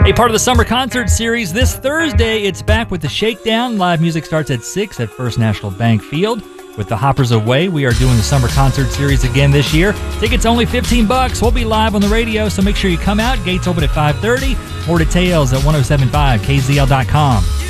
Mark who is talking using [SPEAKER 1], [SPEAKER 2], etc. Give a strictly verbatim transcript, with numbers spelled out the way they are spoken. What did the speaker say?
[SPEAKER 1] A part of the summer concert series, this Thursday, it's back with the Shakedown. Live music starts at six at First National Bank Field. With the Hoppers away, we are doing the summer concert series again this year. Tickets only fifteen bucks. We'll be live on the radio, so make sure you come out. Gates open at five thirty. More details at ten seventy-five K Z L dot com.